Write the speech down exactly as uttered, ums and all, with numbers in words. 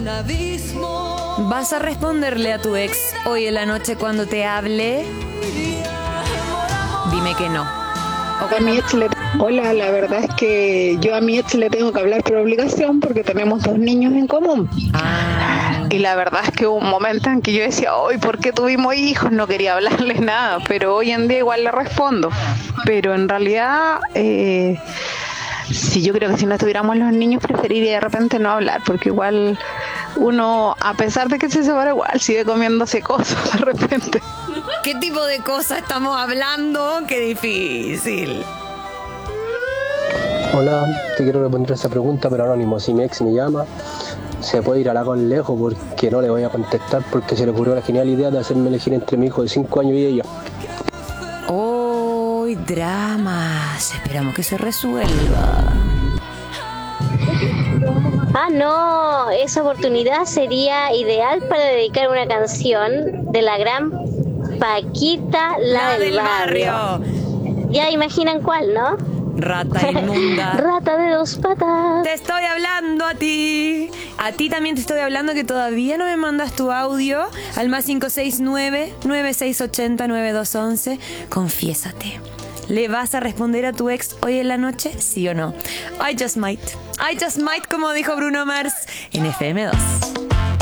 ¿Vas a responderle a tu ex hoy en la noche cuando te hable? Dime que no. A mi ex le... Hola, la verdad es que yo a mi ex le tengo que hablar por obligación porque tenemos dos niños en común. Ah. Y la verdad es que hubo un momento en que yo decía, hoy, ¿por qué tuvimos hijos? No quería hablarles nada, pero hoy en día igual le respondo. Pero en realidad, eh, sí, yo creo que si no tuviéramos los niños preferiría de repente no hablar, porque igual uno, a pesar de que se separa, igual sigue comiéndose cosas de repente. ¿Qué tipo de cosas estamos hablando? Qué difícil. Hola, te quiero responder esa pregunta, pero anónimo. Si mi ex me llama, se puede ir a la con lejos porque no le voy a contestar porque se le ocurrió la genial idea de hacerme elegir entre mi hijo de cinco años y ella. ¡Oh, dramas! Esperamos que se resuelva. Ah, no, esa oportunidad sería ideal para dedicar una canción de la gran Paquita, la, La del, del barrio. barrio. Ya imaginan cuál, ¿no? Rata inmunda. Rata de dos patas. Te estoy hablando a ti. A ti también te estoy hablando, que todavía no me mandas tu audio al más cinco seis nueve, nueve seis ocho cero, nueve dos uno uno. Confiésate. ¿Le vas a responder a tu ex hoy en la noche? ¿Sí o no? I just might. I just might, como dijo Bruno Mars en F M dos.